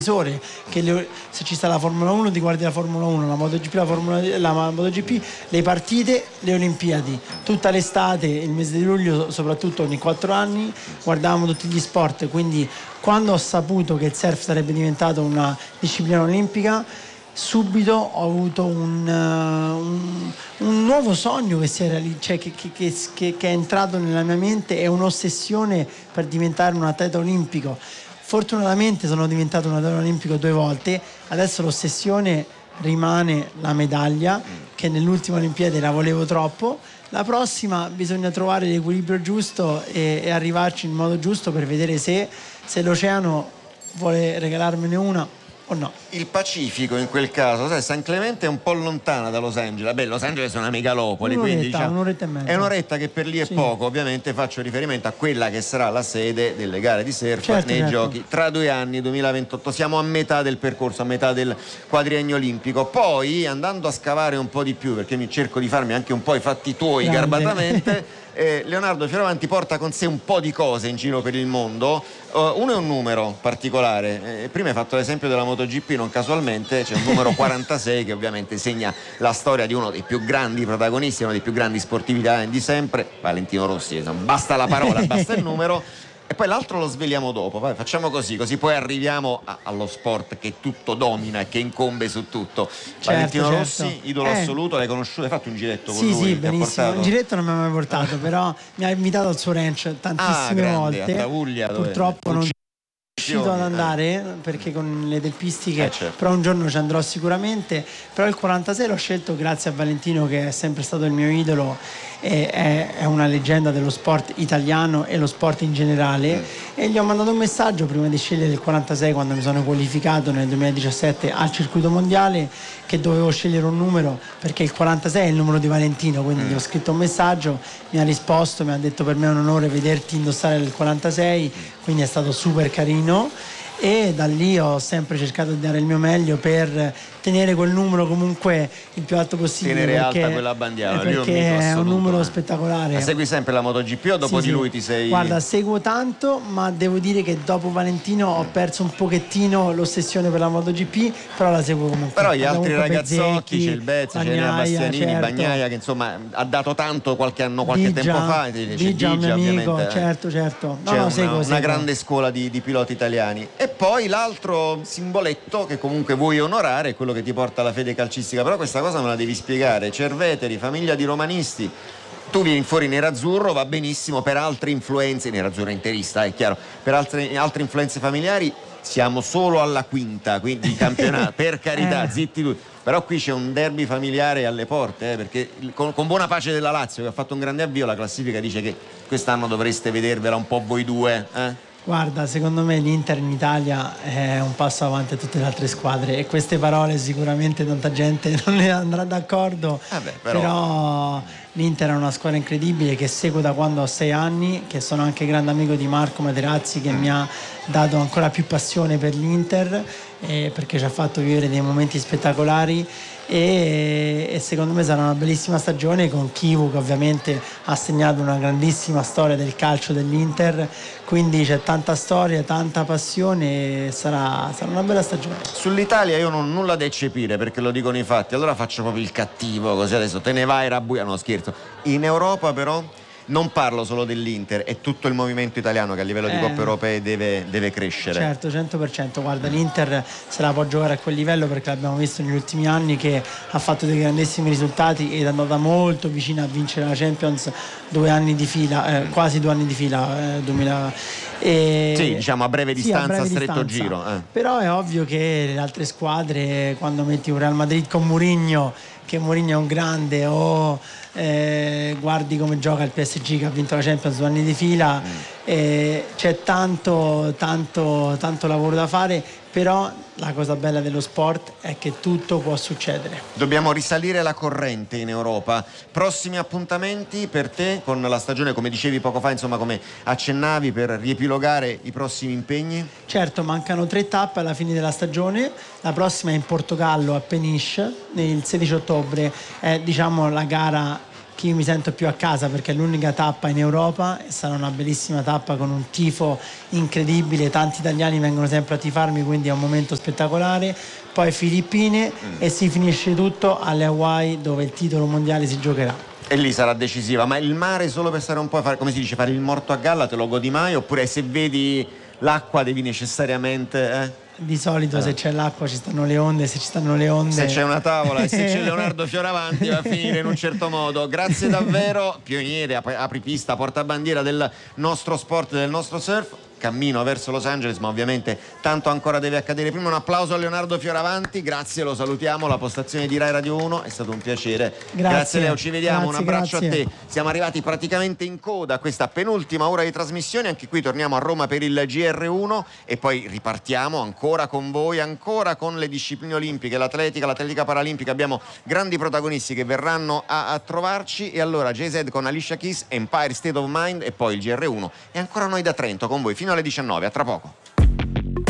se ci sta la Formula 1 ti guardi la Formula 1, la MotoGP, la MotoGP, le partite, le Olimpiadi, tutta l'estate, il mese di luglio, soprattutto ogni 4 anni guardavamo tutti gli sport. Quindi quando ho saputo che il surf sarebbe diventato una disciplina olimpica, subito ho avuto un nuovo sogno che è entrato nella mia mente, è un'ossessione per diventare un atleta olimpico. Fortunatamente sono diventato un atleta olimpico 2 volte, adesso l'ossessione rimane la medaglia, che nell'ultima Olimpiade la volevo troppo. La prossima bisogna trovare l'equilibrio giusto e arrivarci in modo giusto per vedere se l'oceano vuole regalarmene una o no. Il Pacifico in quel caso, sai, San Clemente è un po' lontana da Los Angeles. Beh, Los Angeles è una megalopoli, quindi diciamo, un'oretta e mezza. È un'oretta che per lì è poco. Ovviamente faccio riferimento a quella che sarà la sede delle gare di surf nei giochi tra 2 anni, 2028. Siamo a metà del percorso, a metà del quadriennio olimpico. Poi, andando a scavare un po' di più, perché mi cerco di farmi anche un po' i fatti tuoi garbatamente, Leonardo Fioravanti porta con sé un po' di cose in giro per il mondo. Uno è un numero particolare. Prima hai fatto l'esempio della MotoGP, non casualmente c'è un numero 46 che ovviamente segna la storia di uno dei più grandi protagonisti, uno dei più grandi sportivi italiani di sempre, Valentino Rossi. Basta la parola, basta il numero. E poi l'altro lo sveliamo dopo. Vai, facciamo così poi arriviamo allo sport che tutto domina e che incombe su tutto. Valentino Rossi, idolo assoluto, l'hai conosciuto, hai fatto un giretto con lui? Sì, benissimo. Un giretto non mi ha mai portato, però mi ha invitato al suo ranch tantissime volte. A Tavuglia, purtroppo non riuscito ad andare perché con le tempistiche, però un giorno ci andrò sicuramente. Però il 46 l'ho scelto grazie a Valentino, che è sempre stato il mio idolo, è una leggenda dello sport italiano e lo sport in generale, e gli ho mandato un messaggio prima di scegliere il 46, quando mi sono qualificato nel 2017 al circuito mondiale, che dovevo scegliere un numero perché il 46 è il numero di Valentino, quindi gli ho scritto un messaggio, mi ha risposto, mi ha detto: per me è un onore vederti indossare il 46, quindi è stato super carino. E da lì ho sempre cercato di dare il mio meglio per tenere quel numero comunque il più alto possibile, tenere alta quella bandiera, perché è un numero spettacolare. Ma segui sempre la MotoGP o dopo di lui ti sei... Guarda, seguo tanto, ma devo dire che dopo Valentino ho perso un pochettino l'ossessione per la MotoGP, però la seguo comunque. Però gli altri ragazzotti, c'è il Bezzi, c'è Enea Bastianini, Bagnaia, che insomma ha dato tanto qualche tempo fa, c'è Bigia, mio amico, ovviamente. Certo. C'è una grande scuola di piloti italiani. E poi l'altro simboletto che comunque vuoi onorare è quello che ti porta alla fede calcistica, però questa cosa me la devi spiegare. Cerveteri, famiglia di romanisti, tu vieni fuori nerazzurro, va benissimo, per altre influenze, nerazzurro interista, è chiaro, per altre influenze familiari siamo solo alla quinta, quindi campionato, per carità, zitti tutti. Però qui c'è un derby familiare alle porte, perché con buona pace della Lazio, che ha fatto un grande avvio, la classifica dice che quest'anno dovreste vedervela un po' voi due, Guarda, secondo me l'Inter in Italia è un passo avanti a tutte le altre squadre, e queste parole sicuramente tanta gente non ne andrà d'accordo, però l'Inter è una squadra incredibile che seguo da quando ho 6 anni, che sono anche grande amico di Marco Materazzi, che mi ha dato ancora più passione per l'Inter, perché ci ha fatto vivere dei momenti spettacolari, e secondo me sarà una bellissima stagione con Chivu, che ovviamente ha segnato una grandissima storia del calcio dell'Inter, quindi c'è tanta storia, tanta passione, e sarà una bella stagione. Sull'Italia io non ho nulla da eccepire, perché lo dicono i fatti, allora faccio proprio il cattivo, così adesso te ne vai Rabbuia, no scherzo. In Europa però non parlo solo dell'Inter, è tutto il movimento italiano che a livello di coppe europee deve crescere. Certo, 100%. Guarda, l'Inter se la può giocare a quel livello, perché l'abbiamo visto negli ultimi anni che ha fatto dei grandissimi risultati ed è andata molto vicina a vincere la Champions 2 anni di fila, quasi 2 anni di fila, 2000. Sì, diciamo a breve distanza, stretto giro. Però è ovvio che le altre squadre, quando metti un Real Madrid con Mourinho, che Mourinho è un grande, o guardi come gioca il PSG, che ha vinto la Champions 2 anni di fila, c'è tanto lavoro da fare, però la cosa bella dello sport è che tutto può succedere. Dobbiamo risalire la corrente in Europa. Prossimi appuntamenti per te con la stagione, come dicevi poco fa, insomma, come accennavi, per riepilogare i prossimi impegni? Certo, mancano 3 tappe alla fine della stagione. La prossima è in Portogallo, a Peniche, il 16 ottobre, è diciamo la gara che io mi sento più a casa, perché è l'unica tappa in Europa e sarà una bellissima tappa con un tifo incredibile, tanti italiani vengono sempre a tifarmi, quindi è un momento spettacolare. Poi Filippine e si finisce tutto alle Hawaii, dove il titolo mondiale si giocherà. E lì sarà decisiva. Ma il mare solo per stare un po' a fare, come si dice, fare il morto a galla, te lo godi mai? Oppure se vedi l'acqua devi necessariamente... Di solito se c'è l'acqua ci stanno le onde, se ci stanno le onde, se c'è una tavola e se c'è Leonardo Fioravanti va a finire in un certo modo. Grazie davvero, pioniere, apripista, portabandiera del nostro sport, del nostro surf. Cammino verso Los Angeles, ma ovviamente tanto ancora deve accadere. Prima un applauso a Leonardo Fioravanti, grazie, lo salutiamo, la postazione di Rai Radio 1, è stato un piacere. Grazie Leo, ci vediamo, un abbraccio a te. Siamo arrivati praticamente in coda a questa penultima ora di trasmissione, anche qui torniamo a Roma per il GR1 e poi ripartiamo ancora con voi, ancora con le discipline olimpiche, l'atletica paralimpica. Abbiamo grandi protagonisti che verranno a trovarci, e allora JZ con Alicia Keys, Empire State of Mind, e poi il GR1 e ancora noi da Trento con voi fino alle 19, a tra poco.